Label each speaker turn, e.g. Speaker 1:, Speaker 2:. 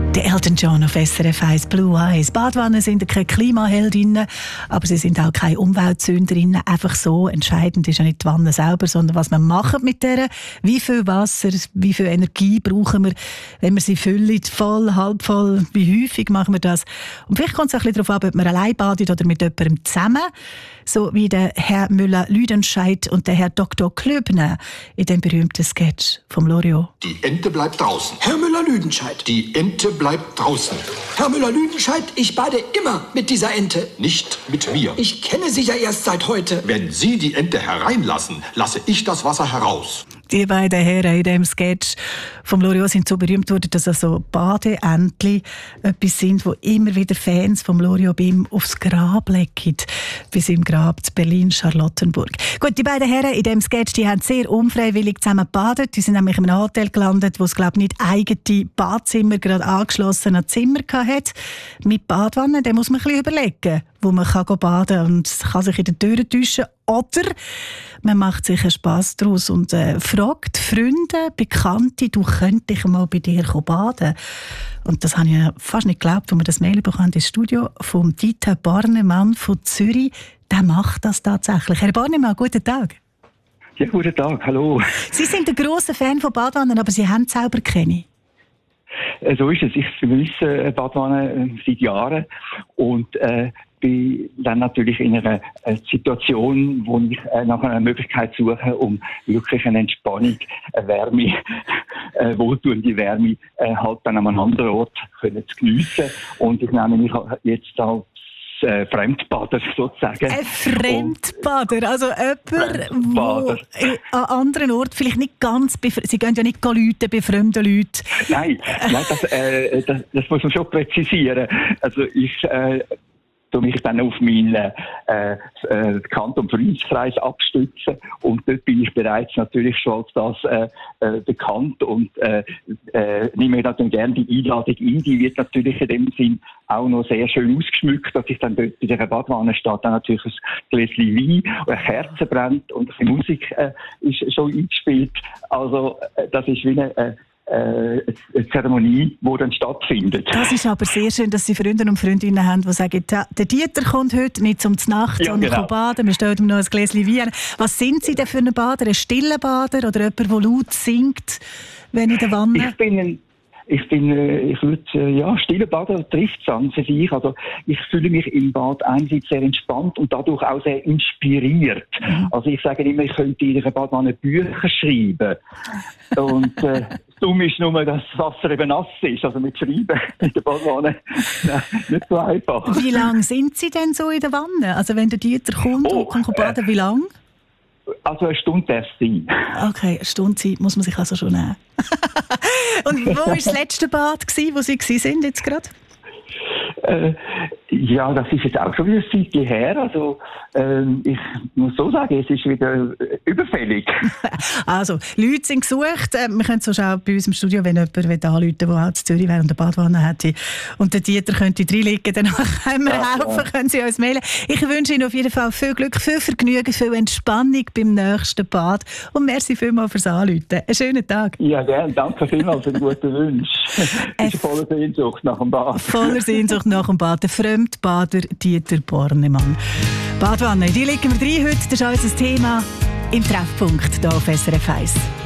Speaker 1: Der Elton John auf SRF 1 Blue Eyes. Badwannen sind keine Klimaheldinnen, aber sie sind auch keine Umweltsünderinnen. Einfach so. Entscheidend ist ja nicht die Wanne selber, sondern was wir machen mit der. Wie viel Wasser, wie viel Energie brauchen wir, wenn wir sie füllen, voll, halb voll, wie häufig machen wir das? Und vielleicht kommt es auch ein bisschen darauf an, ob man allein badet oder mit jemandem zusammen. So wie der Herr Müller-Lüdenscheid und der Herr Dr. Klöbner in dem berühmten Sketch vom Loriot.
Speaker 2: Die Ente bleibt draußen.
Speaker 3: Herr Müller-Lüdenscheid.
Speaker 2: Die Ente bleibt draußen.
Speaker 3: Herr Müller-Lüdenscheid, ich bade immer mit dieser Ente.
Speaker 2: Nicht mit mir.
Speaker 3: Ich kenne sie ja erst seit heute.
Speaker 2: Wenn Sie die Ente hereinlassen, lasse ich das Wasser heraus.
Speaker 1: Die beiden Herren in diesem Sketch vom Loriot sind so berühmt worden, dass also Badeentli etwas sind, wo immer wieder Fans vom Loriot bei ihm aufs Grab legen. Bei seinem Grab zu Berlin-Charlottenburg. Gut, die beiden Herren in diesem Sketch, die haben sehr unfreiwillig zusammen gebadet. Die sind nämlich in einem Hotel gelandet, wo es, glaube ich, nicht eigene Badzimmer gerade angeschlossen an Zimmer hatte. Mit Badwannen, da muss man ein bisschen überlegen, wo man baden kann und kann sich in den Türen täuschen. Oder man macht sich einen Spass daraus und fragt Freunde, Bekannte, du könntest mal bei dir baden. Und das habe ich fast nicht geglaubt, als wir das Mail bekommen ins Studio vom Dieter Barnemann von Zürich. Der macht das tatsächlich. Herr Barnemann, guten Tag.
Speaker 4: Ja, guten Tag, hallo.
Speaker 1: Sie sind ein grosser Fan von Badwannen, aber Sie haben selber keine. So ist es.
Speaker 4: Ich vermisse Badwannen seit Jahren und bin dann natürlich in einer Situation, wo ich nach einer Möglichkeit suche, um wirklich eine Entspannung, eine Wärme, wohltuende Wärme halt dann an einem anderen Ort können zu geniessen. Und ich nehme mich jetzt als Fremdbader sozusagen.
Speaker 1: Ein Fremdbader, also jemand, der an anderen Orten vielleicht nicht ganz... Sie gehen ja nicht läuten bei fremden Leuten.
Speaker 4: Nein, das muss man schon präzisieren. Also ich mich dann auf meinen Kanton- und Vereinskreis abstützen und dort bin ich bereits natürlich schon als das bekannt und nehme mir natürlich gerne die Einladung ein. Die wird natürlich in dem Sinn auch noch sehr schön ausgeschmückt, dass ich dann dort bei der Badwanne stehe, dann natürlich ein Gläschen Wein, eine Kerze brennt und ein bisschen Musik ist schon eingespielt. Also das ist wie eine Zeremonie, die dann stattfindet.
Speaker 1: Das ist aber sehr schön, dass Sie Freunde und Freundinnen haben, die sagen, der Dieter kommt heute nicht zum Nacht, sondern genau. Baden, wir stellen ihm noch ein Gläschen Wein. Was sind Sie denn für ein Bader? Ein stiller Bader oder jemand, der laut singt, wenn in der Wanne?
Speaker 4: Ich würde stiller Bader trifft es an für sich. Also ich fühle mich im Bad einerseits sehr entspannt und dadurch auch sehr inspiriert. Also ich sage immer, ich könnte in der Badwanne Bücher schreiben. Und dumm ist nur, dass das Wasser eben nass ist. Also mit Schreiben in der Badwanne nicht so einfach.
Speaker 1: Wie lange sind Sie denn so in der Wanne? Also wenn der Dieter kommt und kann baden, wie lange?
Speaker 4: Also eine Stunde darf es sein.
Speaker 1: Okay, eine Stunde Zeit muss man sich also schon nehmen. Und wo war das letzte Bad, wo Sie waren jetzt gerade?
Speaker 4: Ja, das ist jetzt auch schon wieder ein Zeit her. Also, ich muss so sagen, es ist wieder überfällig.
Speaker 1: Also, Leute sind gesucht. Wir können so schauen bei uns im Studio, wenn jemand anrufen will, der auch in Zürich wäre und eine Badwanne hätte und der Dieter könnte reinlegen, dann können wir helfen, können Sie uns mailen. Ich wünsche Ihnen auf jeden Fall viel Glück, viel Vergnügen, viel Entspannung beim nächsten Bad und merci vielmals fürs Anrufen. Einen schönen Tag.
Speaker 4: Ja, gerne. Danke vielmals für den guten Wunsch. Ich bin voller Sehnsucht nach dem Bad.
Speaker 1: Voller Sehnsucht nach dem Bad. Der Fremdbader Dieter Barnemann. Badwanne, die legen wir rein heute. Das ist unser Thema im Treffpunkt hier auf SRF 1.